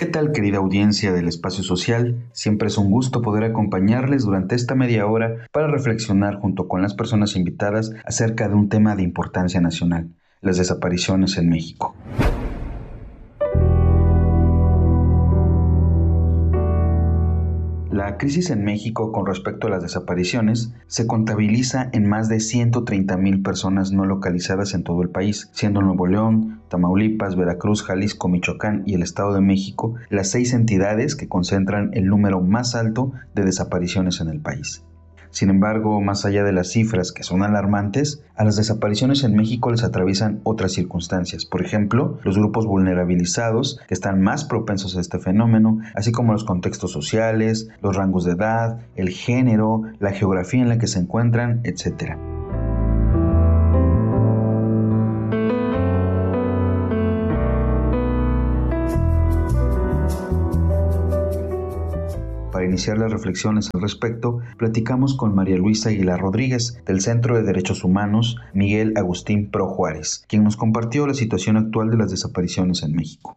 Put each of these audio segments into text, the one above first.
¿Qué tal, querida audiencia del espacio social? Siempre es un gusto poder acompañarles durante esta media hora para reflexionar junto con las personas invitadas acerca de un tema de importancia nacional, las desapariciones en México. La crisis en México con respecto a las desapariciones se contabiliza en más de 130,000 personas no localizadas en todo el país, siendo Nuevo León, Tamaulipas, Veracruz, Jalisco, Michoacán y el Estado de México las 6 entidades que concentran el número más alto de desapariciones en el país. Sin embargo, más allá de las cifras que son alarmantes, a las desapariciones en México les atraviesan otras circunstancias. Por ejemplo, los grupos vulnerabilizados que están más propensos a este fenómeno, así como los contextos sociales, los rangos de edad, el género, la geografía en la que se encuentran, etc. Para iniciar las reflexiones al respecto, platicamos con María Luisa Aguilar Rodríguez, del Centro de Derechos Humanos Miguel Agustín Pro Juárez, quien nos compartió la situación actual de las desapariciones en México.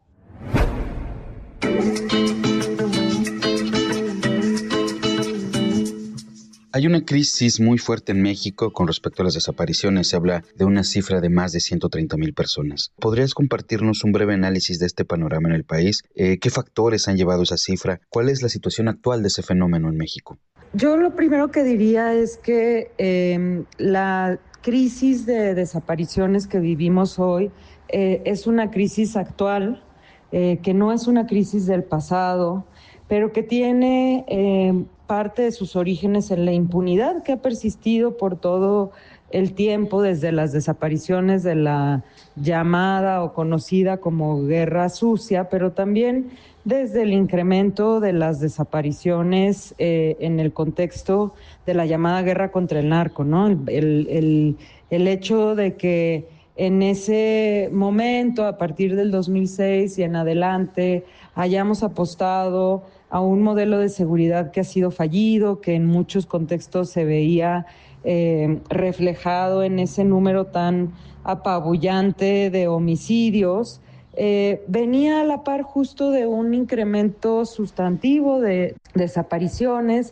Hay una crisis muy fuerte en México con respecto a las desapariciones. Se habla de una cifra de más de 130,000 personas. ¿Podrías compartirnos un breve análisis de este panorama en el país? ¿Qué factores han llevado a esa cifra? ¿Cuál es la situación actual de ese fenómeno en México? Yo lo primero que diría es que la crisis de desapariciones que vivimos hoy es una crisis actual, que no es una crisis del pasado, pero que tiene parte de sus orígenes en la impunidad que ha persistido por todo el tiempo desde las desapariciones de la llamada o conocida como Guerra Sucia, pero también desde el incremento de las desapariciones en el contexto de la llamada guerra contra el narco, ¿no? El hecho de que en ese momento, a partir del 2006 y en adelante, hayamos apostado a un modelo de seguridad que ha sido fallido, que en muchos contextos se veía reflejado en ese número tan apabullante de homicidios, venía a la par justo de un incremento sustantivo de desapariciones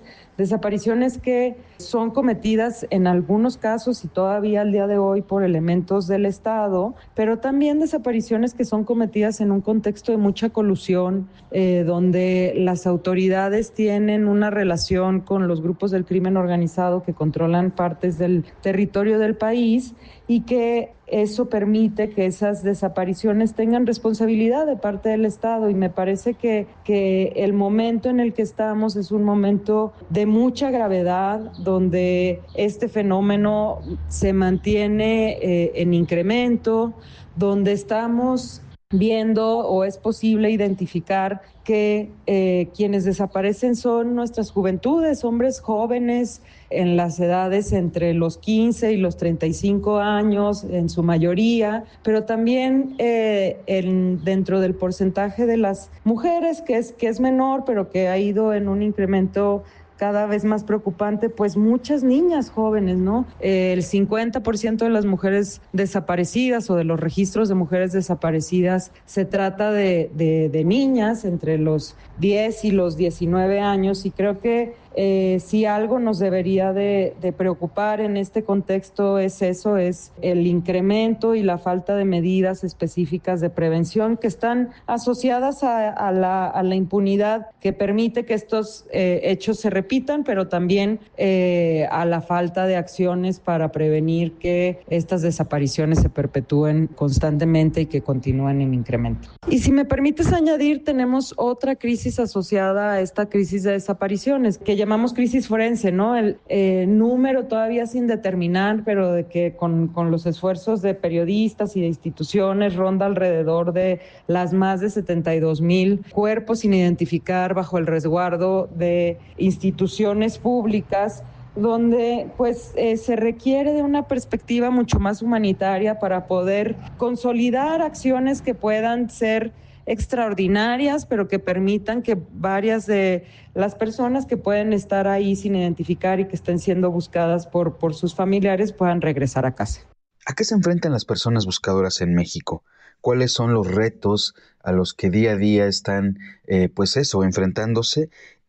que son cometidas en algunos casos y todavía al día de hoy por elementos del Estado, pero también desapariciones que son cometidas en un contexto de mucha colusión, donde las autoridades tienen una relación con los grupos del crimen organizado que controlan partes del territorio del país y que eso permite que esas desapariciones tengan responsabilidad de parte del Estado, y me parece que el momento en el que estamos es un momento de mucha gravedad, donde este fenómeno se mantiene en incremento, donde estamos viendo o es posible identificar que quienes desaparecen son nuestras juventudes, hombres jóvenes en las edades entre los 15 y los 35 años en su mayoría, pero también dentro del porcentaje de las mujeres que es menor, pero que ha ido en un incremento cada vez más preocupante, pues muchas niñas jóvenes, ¿no? El 50% de las mujeres desaparecidas o de los registros de mujeres desaparecidas se trata de niñas entre los 10 y los 19 años, y creo que si algo nos debería de preocupar en este contexto es eso, es el incremento y la falta de medidas específicas de prevención que están asociadas a la impunidad que permite que estos hechos se repitan, pero también a la falta de acciones para prevenir que estas desapariciones se perpetúen constantemente y que continúen en incremento. Y si me permites añadir, tenemos otra crisis asociada a esta crisis de desapariciones, que llamamos crisis forense, ¿no? El número todavía sin determinar, pero de que con los esfuerzos de periodistas y de instituciones ronda alrededor de las más de 72,000 cuerpos sin identificar bajo el resguardo de instituciones públicas, donde pues se requiere de una perspectiva mucho más humanitaria para poder consolidar acciones que puedan ser extraordinarias, pero que permitan que varias de las personas que pueden estar ahí sin identificar y que estén siendo buscadas por sus familiares puedan regresar a casa. ¿A qué se enfrentan las personas buscadoras en México? cuáles son los retos a los que día a día están, enfrentándose,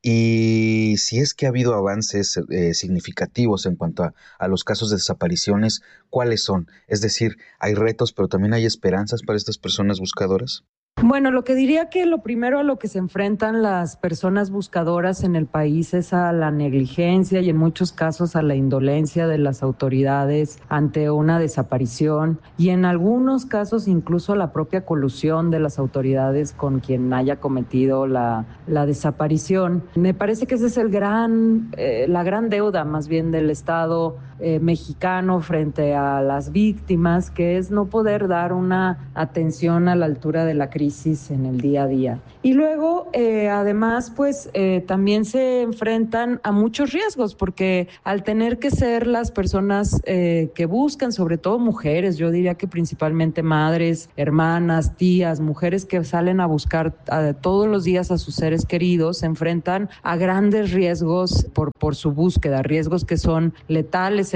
y si es que ha habido avances significativos en cuanto a los casos de desapariciones, ¿cuáles son? Es decir, hay retos, pero también hay esperanzas para estas personas buscadoras. Bueno, lo que diría que lo primero a lo que se enfrentan las personas buscadoras en el país es a la negligencia y en muchos casos a la indolencia de las autoridades ante una desaparición y en algunos casos incluso a la propia colusión de las autoridades con quien haya cometido la desaparición. Me parece que ese es la gran deuda más bien del Estado mexicano frente a las víctimas, que es no poder dar una atención a la altura de la crisis en el día a día. Y luego, además, también se enfrentan a muchos riesgos, porque al tener que ser las personas que buscan, sobre todo mujeres, yo diría que principalmente madres, hermanas, tías, mujeres que salen a buscar todos los días a sus seres queridos, se enfrentan a grandes riesgos por su búsqueda, riesgos que son letales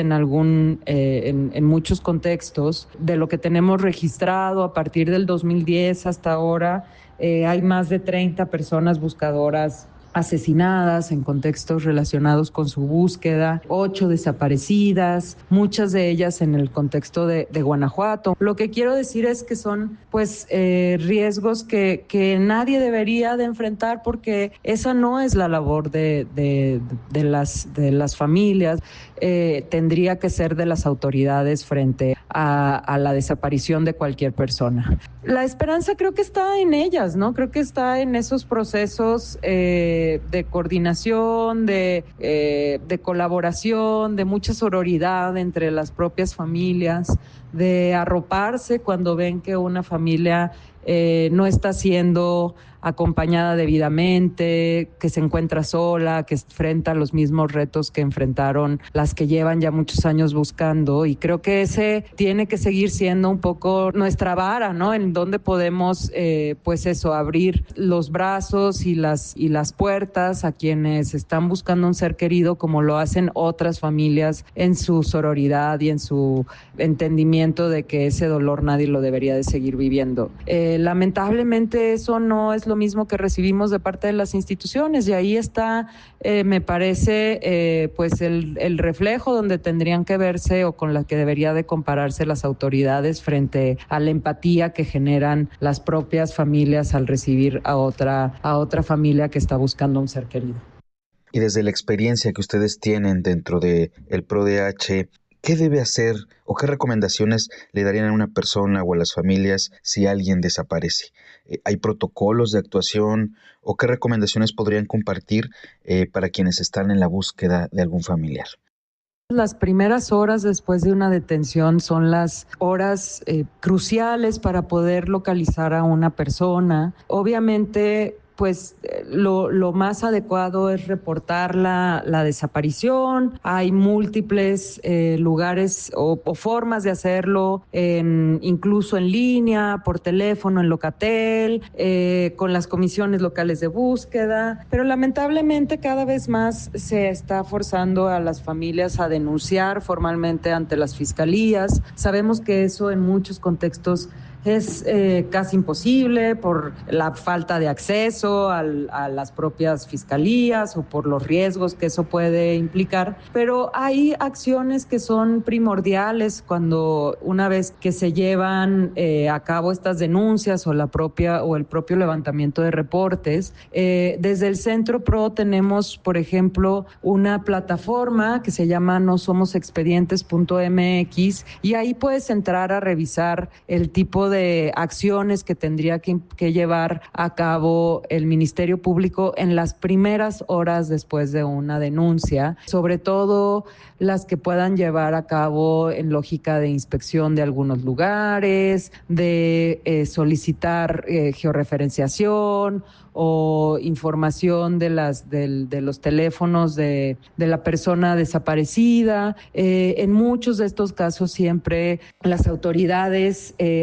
en muchos contextos. De lo que tenemos registrado a partir del 2010 hasta ahora, hay más de 30 personas buscadoras asesinadas en contextos relacionados con su búsqueda, 8 desaparecidas, muchas de ellas en el contexto de Guanajuato. Lo que quiero decir es que son riesgos que nadie debería de enfrentar, porque esa no es la labor de las familias. Tendría que ser de las autoridades frente a la desaparición de cualquier persona. La esperanza creo que está en ellas, ¿no? Creo que está en esos procesos de coordinación, de colaboración, de mucha sororidad entre las propias familias, de arroparse cuando ven que una familia no está siendo acompañada debidamente, que se encuentra sola, que enfrenta los mismos retos que enfrentaron las que llevan ya muchos años buscando. Y creo que ese tiene que seguir siendo un poco nuestra vara, ¿no? En donde podemos, abrir los brazos y las puertas a quienes están buscando un ser querido, como lo hacen otras familias en su sororidad y en su entendimiento de que ese dolor nadie lo debería de seguir viviendo. Lamentablemente eso no es lo mismo que recibimos de parte de las instituciones, y ahí está, me parece, el reflejo donde tendrían que verse o con la que debería de compararse las autoridades frente a la empatía que generan las propias familias al recibir a otra familia que está buscando un ser querido. Y desde la experiencia que ustedes tienen dentro de el PRODH, ¿qué debe hacer o qué recomendaciones le darían a una persona o a las familias si alguien desaparece? ¿Hay protocolos de actuación o qué recomendaciones podrían compartir para quienes están en la búsqueda de algún familiar? Las primeras horas después de una detención son las horas cruciales para poder localizar a una persona. Obviamente, lo más adecuado es reportar la desaparición. Hay múltiples lugares o formas de hacerlo, incluso en línea, por teléfono, en Locatel, con las comisiones locales de búsqueda. Pero lamentablemente cada vez más se está forzando a las familias a denunciar formalmente ante las fiscalías. Sabemos que eso en muchos contextos es casi imposible por la falta de acceso a las propias fiscalías o por los riesgos que eso puede implicar, pero hay acciones que son primordiales cuando una vez que se llevan a cabo estas denuncias o el propio levantamiento de reportes. Desde el Centro PRO tenemos, por ejemplo, una plataforma que se llama nosomosexpedientes.mx, y ahí puedes entrar a revisar el tipo de acciones que tendría que llevar a cabo el Ministerio Público en las primeras horas después de una denuncia, sobre todo las que puedan llevar a cabo en lógica de inspección de algunos lugares, de solicitar georreferenciación o información de los teléfonos de la persona desaparecida. En muchos de estos casos siempre las autoridades alegan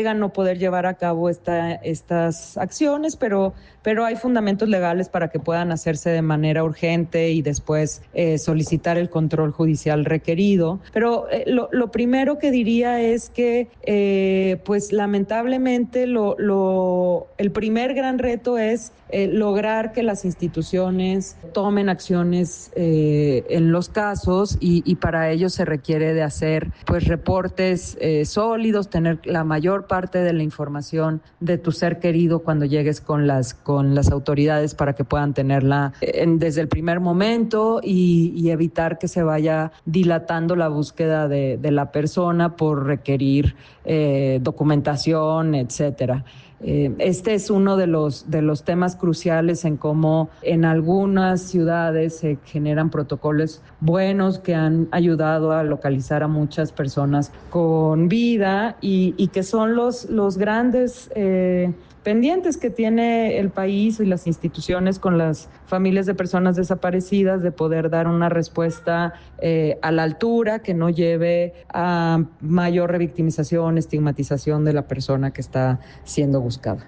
alega no poder llevar a cabo estas acciones, pero hay fundamentos legales para que puedan hacerse de manera urgente y después solicitar el control judicial requerido. Pero lo primero que diría es que, pues lamentablemente, el primer gran reto es lograr que las instituciones tomen acciones en los casos y para ello se requiere de hacer pues reportes sólidos, tener la mayor parte de la información de tu ser querido cuando llegues con las autoridades para que puedan tenerla desde el primer momento y evitar que se vaya dilatando la búsqueda de la persona por requerir documentación, etcétera. Este es uno de los temas cruciales en cómo en algunas ciudades se generan protocolos buenos que han ayudado a localizar a muchas personas con vida y que son los grandes pendientes que tiene el país y las instituciones con las familias de personas desaparecidas, de poder dar una respuesta a la altura que no lleve a mayor revictimización, estigmatización de la persona que está siendo buscada.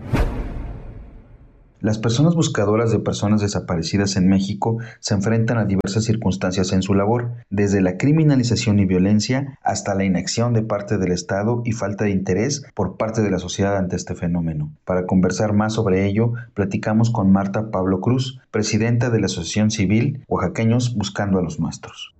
Las personas buscadoras de personas desaparecidas en México se enfrentan a diversas circunstancias en su labor, desde la criminalización y violencia hasta la inacción de parte del Estado y falta de interés por parte de la sociedad ante este fenómeno. Para conversar más sobre ello, platicamos con Marta Pablo Cruz, presidenta de la Asociación Civil Oaxaqueños Buscando a los Nuestros.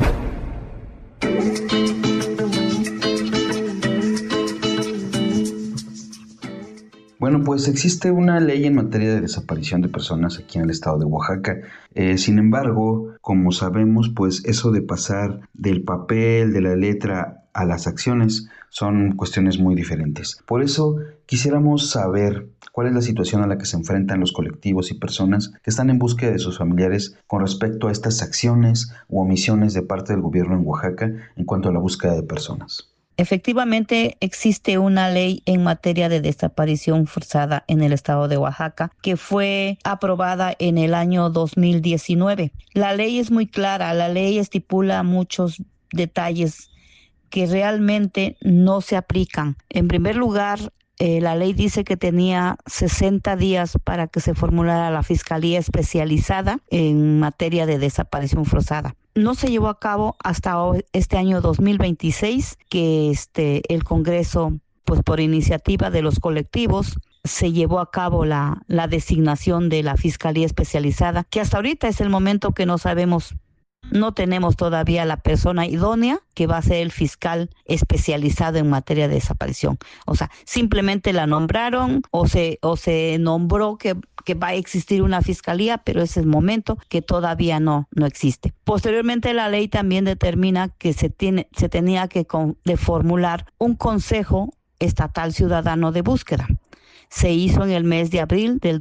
Bueno, pues existe una ley en materia de desaparición de personas aquí en el estado de Oaxaca. Sin embargo, como sabemos, pues eso de pasar del papel, de la letra a las acciones son cuestiones muy diferentes. Por eso quisiéramos saber cuál es la situación a la que se enfrentan los colectivos y personas que están en búsqueda de sus familiares con respecto a estas acciones u omisiones de parte del gobierno en Oaxaca en cuanto a la búsqueda de personas. Efectivamente, existe una ley en materia de desaparición forzada en el estado de Oaxaca que fue aprobada en el año 2019. La ley es muy clara, la ley estipula muchos detalles que realmente no se aplican. En primer lugar, la ley dice que tenía 60 días para que se formulara la Fiscalía Especializada en materia de desaparición forzada. No se llevó a cabo hasta este año 2026, que el Congreso, pues por iniciativa de los colectivos, se llevó a cabo la designación de la Fiscalía Especializada, que hasta ahorita es el momento que no sabemos. No tenemos todavía la persona idónea que va a ser el fiscal especializado en materia de desaparición. O sea, simplemente la nombraron o se nombró que va a existir una fiscalía, pero ese es el momento que todavía no existe. Posteriormente, la ley también determina que se tenía que formular un Consejo Estatal Ciudadano de Búsqueda. Se hizo en el mes de abril del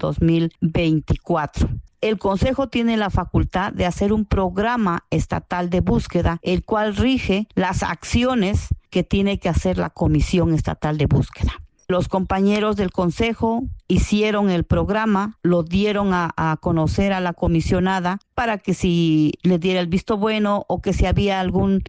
2024. El Consejo tiene la facultad de hacer un programa estatal de búsqueda, el cual rige las acciones que tiene que hacer la Comisión Estatal de Búsqueda. Los compañeros del Consejo hicieron el programa, lo dieron a conocer a la comisionada para que si le diera el visto bueno o que si había algún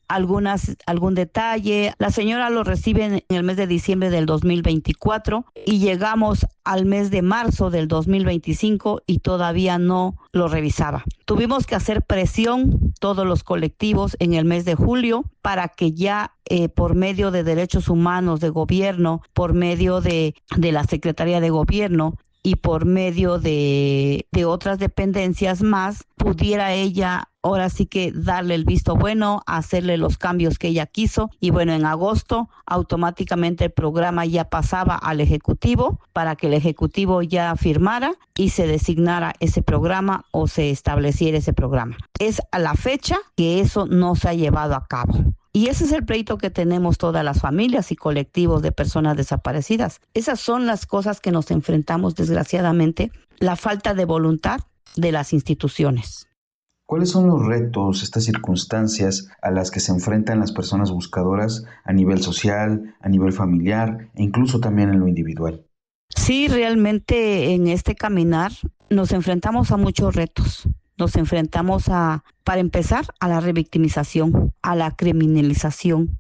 detalle. La señora lo recibe en el mes de diciembre del 2024 y llegamos al mes de marzo del 2025 y todavía no lo revisaba. Tuvimos que hacer presión todos los colectivos en el mes de julio para que ya por medio de Derechos Humanos de Gobierno, por medio de la Secretaría de Gobierno y por medio de otras dependencias más, pudiera ella ahora sí que darle el visto bueno, hacerle los cambios que ella quiso. Y bueno, en agosto automáticamente el programa ya pasaba al Ejecutivo para que el Ejecutivo ya firmara y se designara ese programa o se estableciera ese programa. Es a la fecha que eso no se ha llevado a cabo. Y ese es el pleito que tenemos todas las familias y colectivos de personas desaparecidas. Esas son las cosas que nos enfrentamos, desgraciadamente, la falta de voluntad de las instituciones. ¿Cuáles son los retos, estas circunstancias a las que se enfrentan las personas buscadoras a nivel social, a nivel familiar e incluso también en lo individual? Sí, realmente en este caminar nos enfrentamos a muchos retos. Nos enfrentamos para empezar, a la revictimización, a la criminalización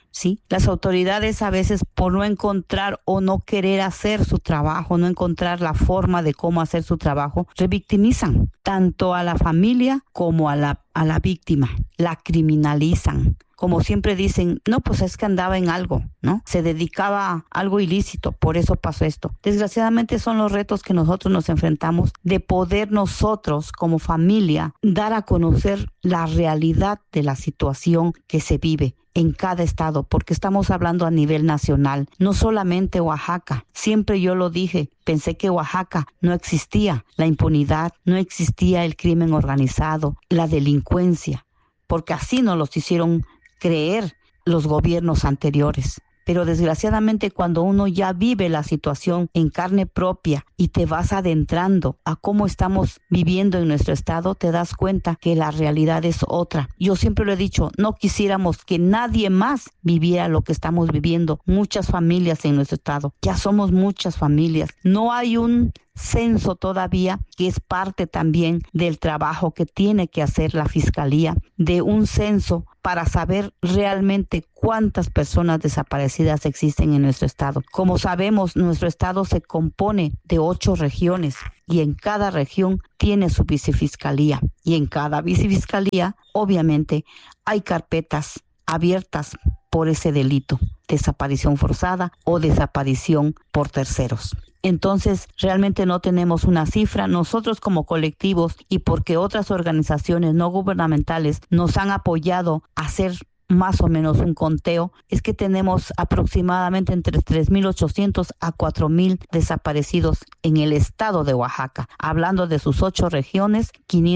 ¿sí? Las autoridades a veces por no encontrar o no querer hacer su trabajo, no encontrar la forma de cómo hacer su trabajo, revictimizan tanto a la familia como a la víctima, la criminalizan. Como siempre dicen, no, pues es que andaba en algo, ¿no? Se dedicaba a algo ilícito, por eso pasó esto. Desgraciadamente son los retos que nosotros nos enfrentamos de poder nosotros como familia dar a conocer la realidad de la situación que se vive en cada estado, porque estamos hablando a nivel nacional, no solamente Oaxaca. Siempre yo lo dije, pensé que Oaxaca no existía la impunidad, no existía el crimen organizado, la delincuencia, porque así nos los hicieron creer los gobiernos anteriores. Pero desgraciadamente cuando uno ya vive la situación en carne propia y te vas adentrando a cómo estamos viviendo en nuestro estado, te das cuenta que la realidad es otra. Yo siempre lo he dicho, no quisiéramos que nadie más viviera lo que estamos viviendo. Muchas familias en nuestro estado, ya somos muchas familias. No hay un censo todavía, que es parte también del trabajo que tiene que hacer la Fiscalía, de un censo para saber realmente cuántas personas desaparecidas existen en nuestro estado. Como sabemos, nuestro estado se compone de 8 regiones y en cada región tiene su vicefiscalía. Y en cada vicefiscalía, obviamente, hay carpetas abiertas por ese delito, desaparición forzada o desaparición por terceros. Entonces, realmente no tenemos una cifra. Nosotros como colectivos y porque otras organizaciones no gubernamentales nos han apoyado a hacer más o menos un conteo, es que tenemos aproximadamente entre 3.800 a 4.000 desaparecidos en el estado de Oaxaca, hablando de sus 8 regiones,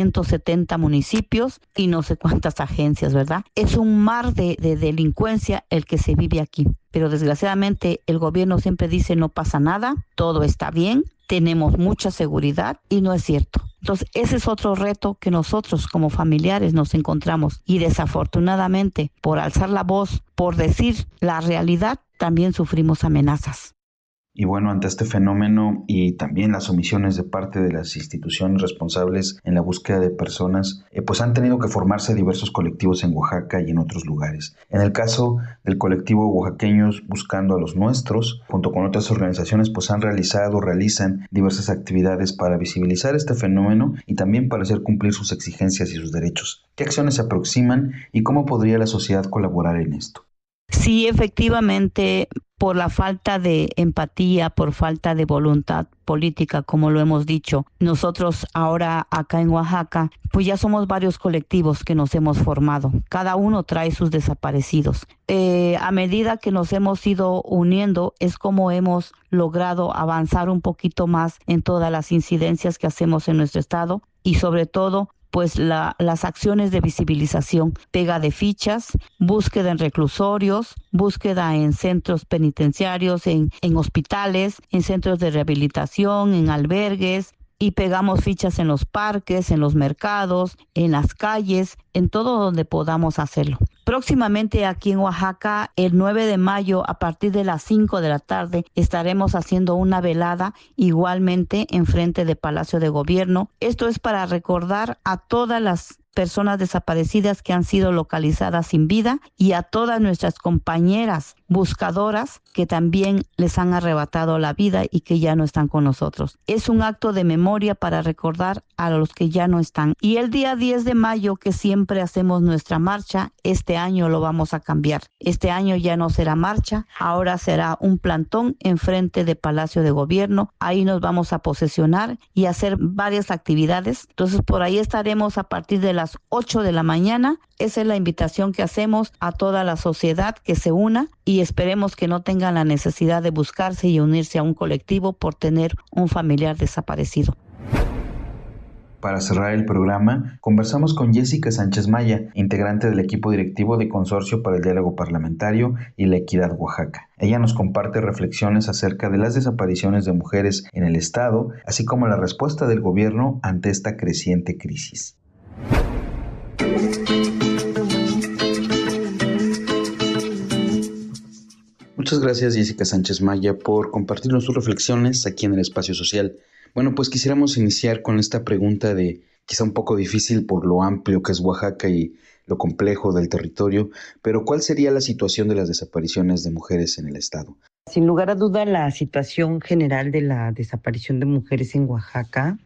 570 municipios y no sé cuántas agencias, ¿verdad? Es un mar de delincuencia el que se vive aquí. Pero desgraciadamente el gobierno siempre dice no pasa nada, todo está bien, tenemos mucha seguridad y no es cierto. Entonces ese es otro reto que nosotros como familiares nos encontramos y desafortunadamente por alzar la voz, por decir la realidad, también sufrimos amenazas. Y bueno, ante este fenómeno y también las omisiones de parte de las instituciones responsables en la búsqueda de personas, pues han tenido que formarse diversos colectivos en Oaxaca y en otros lugares. En el caso del colectivo Oaxaqueños Buscando a los Nuestros, junto con otras organizaciones, pues realizan diversas actividades para visibilizar este fenómeno y también para hacer cumplir sus exigencias y sus derechos. ¿Qué acciones se aproximan y cómo podría la sociedad colaborar en esto? Sí, efectivamente, por la falta de empatía, por falta de voluntad política, como lo hemos dicho, nosotros ahora acá en Oaxaca, pues ya somos varios colectivos que nos hemos formado. Cada uno trae sus desaparecidos. A medida que nos hemos ido uniendo, es como hemos logrado avanzar un poquito más en todas las incidencias que hacemos en nuestro estado y sobre todo pues las acciones de visibilización, pega de fichas, búsqueda en reclusorios, búsqueda en centros penitenciarios, en hospitales, en centros de rehabilitación, en albergues, y pegamos fichas en los parques, en los mercados, en las calles, en todo donde podamos hacerlo. Próximamente aquí en Oaxaca, el 9 de mayo, a partir de las 5 de la tarde, estaremos haciendo una velada igualmente enfrente del Palacio de Gobierno. Esto es para recordar a todas las personas desaparecidas que han sido localizadas sin vida y a todas nuestras compañeras buscadoras que también les han arrebatado la vida y que ya no están con nosotros. Es un acto de memoria para recordar a los que ya no están. Y el día 10 de mayo, que siempre hacemos nuestra marcha, este año lo vamos a cambiar. Este año ya no será marcha, ahora será un plantón enfrente del Palacio de Gobierno. Ahí nos vamos a posesionar y hacer varias actividades. Entonces por ahí estaremos a partir de las 8 de la mañana. Esa es la invitación que hacemos a toda la sociedad que se una y esperemos que no tengan la necesidad de buscarse y unirse a un colectivo por tener un familiar desaparecido. Para cerrar el programa, conversamos con Jessica Sánchez Maya, integrante del equipo directivo de Consorcio para el Diálogo Parlamentario y la Equidad Oaxaca. Ella nos comparte reflexiones acerca de las desapariciones de mujeres en el estado, así como la respuesta del gobierno ante esta creciente crisis. Muchas gracias, Jessica Sánchez Maya, por compartirnos sus reflexiones aquí en el Espacio Social. Bueno, pues quisiéramos iniciar con esta pregunta de quizá un poco difícil por lo amplio que es Oaxaca y lo complejo del territorio, pero ¿cuál sería la situación de las desapariciones de mujeres en el estado? Sin lugar a duda, la situación general de la desaparición de mujeres en Oaxaca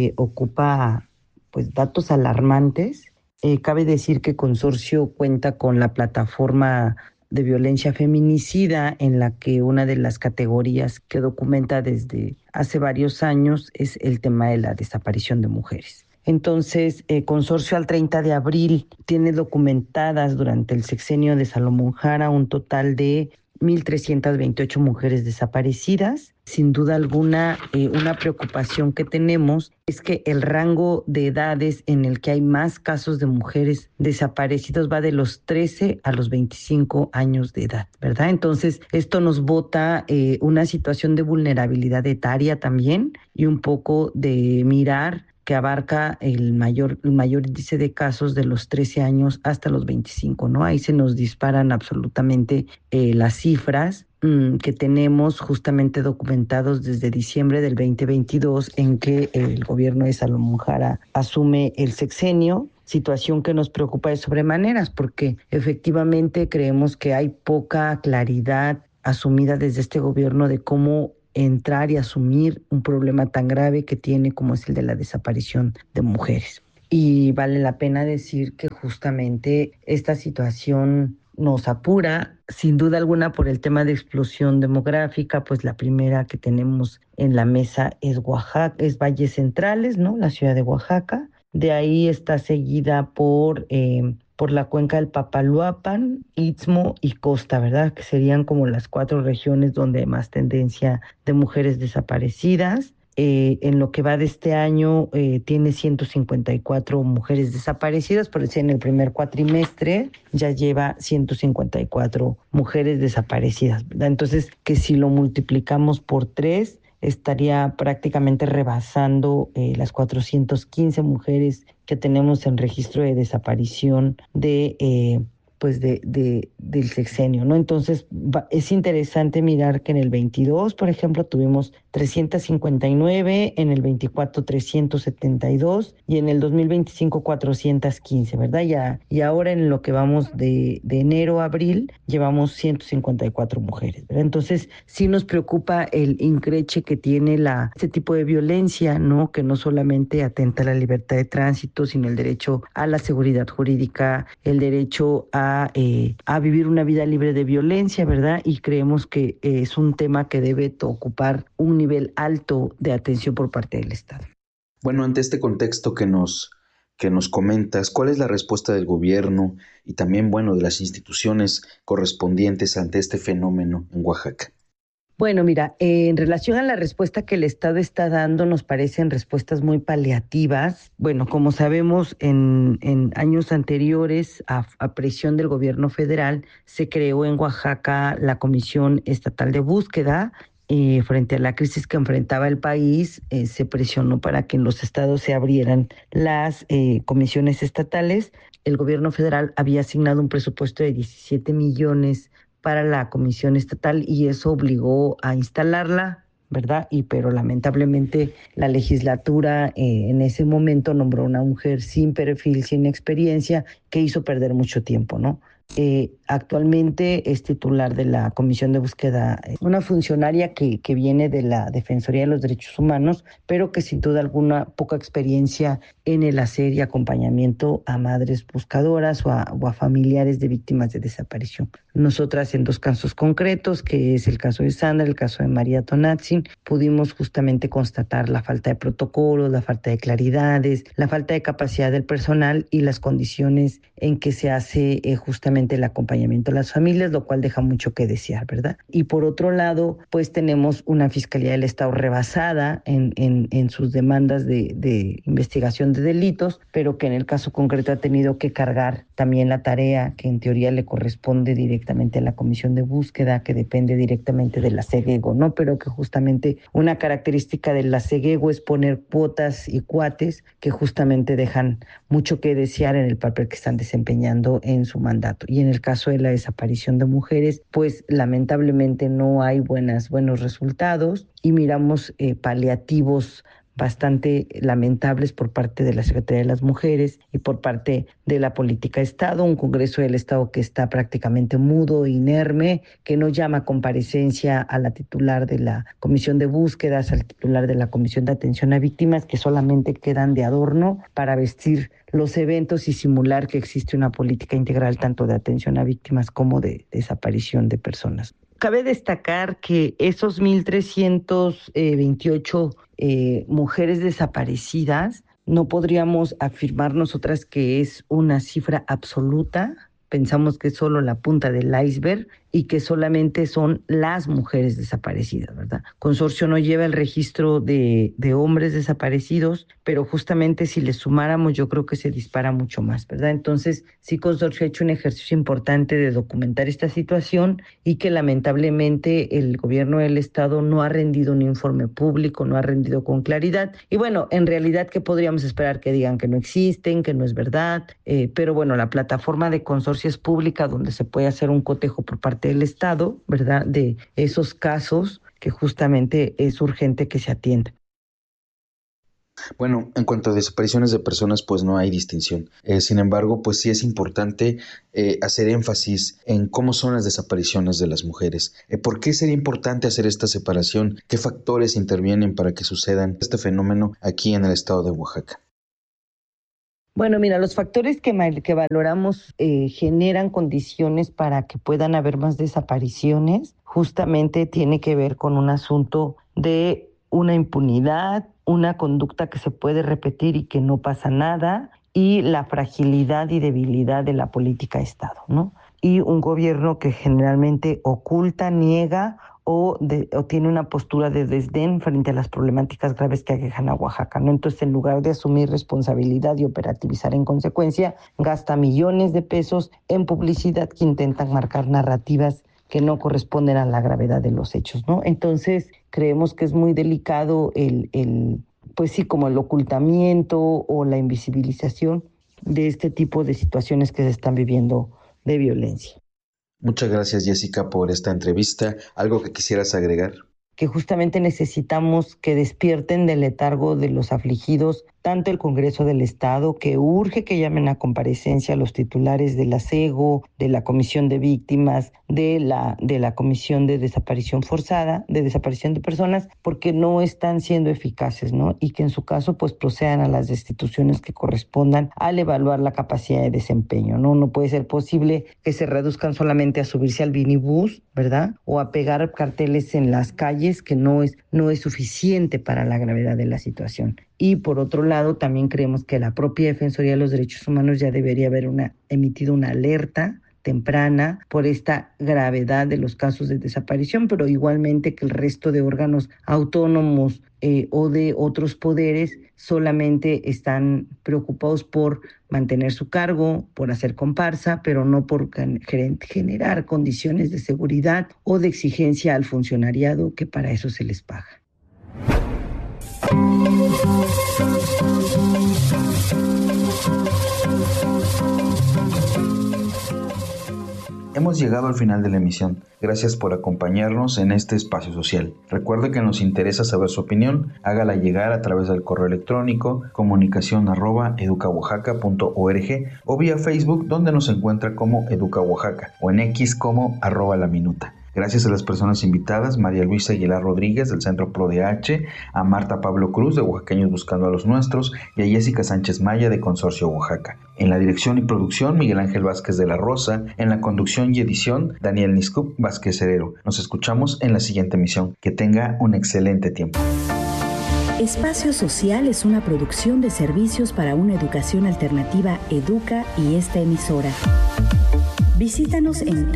ocupa pues datos alarmantes. Cabe decir que Consorcio cuenta con la plataforma de violencia feminicida, en la que una de las categorías que documenta desde hace varios años es el tema de la desaparición de mujeres. Entonces, Consorcio al 30 de abril tiene documentadas durante el sexenio de Salomón Jara un total de 1,328 mujeres desaparecidas. Sin duda alguna, una preocupación que tenemos es que el rango de edades en el que hay más casos de mujeres desaparecidas va de los 13 a los 25 años de edad, ¿verdad? Entonces, esto nos bota una situación de vulnerabilidad etaria también y un poco de mirar que abarca el mayor índice de casos de los 13 años hasta los 25, ¿no? Ahí se nos disparan absolutamente las cifras que tenemos justamente documentados desde diciembre del 2022, en que el gobierno de Salomón Jara asume el sexenio, situación que nos preocupa de sobremaneras, porque efectivamente creemos que hay poca claridad asumida desde este gobierno de cómo entrar y asumir un problema tan grave que tiene como es el de la desaparición de mujeres. Y vale la pena decir que justamente esta situación nos apura, sin duda alguna, por el tema de explosión demográfica. Pues la primera que tenemos en la mesa es Oaxaca, es Valles Centrales, ¿no? La ciudad de Oaxaca. De ahí está seguida por la cuenca del Papaloapan, Istmo y Costa, ¿verdad? Que serían como las 4 regiones donde hay más tendencia de mujeres desaparecidas. En lo que va de este año tiene 154 mujeres desaparecidas, por decir, en el primer cuatrimestre ya lleva 154 mujeres desaparecidas, ¿verdad? Entonces, que si lo multiplicamos por 3, estaría prácticamente rebasando las 415 mujeres que tenemos en registro de desaparición del sexenio, ¿no? Entonces, es interesante mirar que en el 22, por ejemplo, tuvimos 359, en el 24 372 y en el 2025 415, ¿verdad? Y ahora en lo que vamos de enero a abril llevamos 154 mujeres, ¿verdad? Entonces, sí nos preocupa el increche que tiene este tipo de violencia, ¿no? Que no solamente atenta a la libertad de tránsito, sino el derecho a la seguridad jurídica, el derecho a vivir una vida libre de violencia, ¿verdad? Y creemos que es un tema que debe ocupar un nivel alto de atención por parte del Estado. Bueno, ante este contexto que nos comentas, ¿cuál es la respuesta del gobierno y también, bueno, de las instituciones correspondientes ante este fenómeno en Oaxaca? Bueno, mira, en relación a la respuesta que el Estado está dando, nos parecen respuestas muy paliativas. Bueno, como sabemos, en años anteriores, a presión del gobierno federal, se creó en Oaxaca la Comisión Estatal de Búsqueda. Frente a la crisis que enfrentaba el país, se presionó para que en los estados se abrieran las comisiones estatales. El gobierno federal había asignado un presupuesto de 17 millones para la comisión estatal y eso obligó a instalarla, ¿verdad? Pero lamentablemente la legislatura en ese momento nombró una mujer sin perfil, sin experiencia, que hizo perder mucho tiempo, ¿no? Actualmente es titular de la Comisión de Búsqueda, una funcionaria que viene de la Defensoría de los Derechos Humanos, pero que sin duda alguna poca experiencia en el hacer y acompañamiento a madres buscadoras o a familiares de víctimas de desaparición. Nosotras, en 2 casos concretos, que es el caso de Sandra, el caso de María Tonatzin, pudimos justamente constatar la falta de protocolos, la falta de claridades, la falta de capacidad del personal y las condiciones en que se hace justamente el acompañamiento a las familias, lo cual deja mucho que desear, ¿verdad? Y por otro lado, pues tenemos una Fiscalía del Estado rebasada en sus demandas de investigación de delitos, pero que en el caso concreto ha tenido que cargar también la tarea que en teoría le corresponde directamente a la Comisión de Búsqueda, que depende directamente de la SEGEGO, ¿no? Pero que justamente una característica de la SEGEGO es poner cuotas y cuates que justamente dejan mucho que desear en el papel que están desempeñando en su mandato. Y en el caso de la desaparición de mujeres, pues lamentablemente no hay buenos resultados y miramos paliativos bastante lamentables por parte de la Secretaría de las Mujeres y por parte de la política de Estado, un Congreso del Estado que está prácticamente mudo, inerme, que no llama a comparecencia a la titular de la Comisión de Búsquedas, al titular de la Comisión de Atención a Víctimas, que solamente quedan de adorno para vestir los eventos y simular que existe una política integral tanto de atención a víctimas como de desaparición de personas. Cabe destacar que esos 1,328 mujeres desaparecidas, no podríamos afirmar nosotras que es una cifra absoluta. Pensamos que es solo la punta del iceberg y que solamente son las mujeres desaparecidas, ¿verdad? Consorcio no lleva el registro de hombres desaparecidos, pero justamente si le sumáramos yo creo que se dispara mucho más, ¿verdad? Entonces sí, Consorcio ha hecho un ejercicio importante de documentar esta situación y que lamentablemente el gobierno del Estado no ha rendido un informe público, no ha rendido con claridad. Y bueno, en realidad, ¿qué podríamos esperar? Que digan que no existen, que no es verdad, pero bueno, la plataforma de Consorcio es pública donde se puede hacer un cotejo por parte del Estado, ¿verdad?, de esos casos que justamente es urgente que se atiendan. Bueno, en cuanto a desapariciones de personas, pues no hay distinción. Sin embargo, pues sí es importante hacer énfasis en cómo son las desapariciones de las mujeres. ¿Por qué sería importante hacer esta separación? ¿Qué factores intervienen para que sucedan este fenómeno aquí en el estado de Oaxaca? Bueno, mira, los factores que valoramos generan condiciones para que puedan haber más desapariciones. Justamente tiene que ver con un asunto de una impunidad, una conducta que se puede repetir y que no pasa nada, y la fragilidad y debilidad de la política de Estado, ¿no? Y un gobierno que generalmente oculta, niega o tiene una postura de desdén frente a las problemáticas graves que aquejan a Oaxaca, ¿no? Entonces, en lugar de asumir responsabilidad y operativizar en consecuencia, gasta millones de pesos en publicidad que intentan marcar narrativas que no corresponden a la gravedad de los hechos, ¿no? Entonces, creemos que es muy delicado pues sí, como el ocultamiento o la invisibilización de este tipo de situaciones que se están viviendo de violencia. Muchas gracias, Jessica, por esta entrevista. ¿Algo que quisieras agregar? Que justamente necesitamos que despierten del letargo de los afligidos tanto el Congreso del Estado, que urge que llamen a comparecencia a los titulares de la CEGO, de la Comisión de Víctimas, de la Comisión de Desaparición Forzada, de Desaparición de Personas, porque no están siendo eficaces, ¿no? Y que en su caso pues procedan a las destituciones que correspondan al evaluar la capacidad de desempeño, ¿no? No puede ser posible que se reduzcan solamente a subirse al minibús, ¿verdad? O a pegar carteles en las calles, que no es suficiente para la gravedad de la situación. Y por otro lado, también creemos que la propia Defensoría de los Derechos Humanos ya debería haber emitido una alerta temprana por esta gravedad de los casos de desaparición, pero igualmente que el resto de órganos autónomos o de otros poderes solamente están preocupados por mantener su cargo, por hacer comparsa, pero no por generar condiciones de seguridad o de exigencia al funcionariado, que para eso se les paga. Hemos llegado al final de la emisión. Gracias por acompañarnos en este espacio social. Recuerde que nos interesa saber su opinión. Hágala llegar a través del correo electrónico comunicacion@educaoaxaca.org o vía Facebook, donde nos encuentra como Educa Oaxaca, o en X como @laminuta. Gracias a las personas invitadas: María Luisa Aguilar Rodríguez del Centro ProDH, a Marta Pablo Cruz de Oaxaqueños Buscando a los Nuestros y a Jessica Sánchez Maya de Consorcio Oaxaca. En la dirección y producción, Miguel Ángel Vázquez de la Rosa. En la conducción y edición, Daniel Niscup Vázquez Herero. Nos escuchamos en la siguiente emisión. Que tenga un excelente tiempo. Espacio Social es una producción de Servicios para una Educación Alternativa Educa y esta emisora. Visítanos en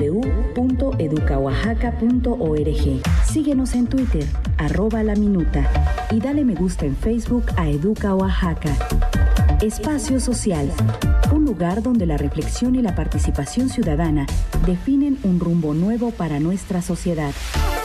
www.educaoaxaca.org. Síguenos en Twitter, @laminuta, y dale me gusta en Facebook a Educa Oaxaca. Espacio Social, un lugar donde la reflexión y la participación ciudadana definen un rumbo nuevo para nuestra sociedad.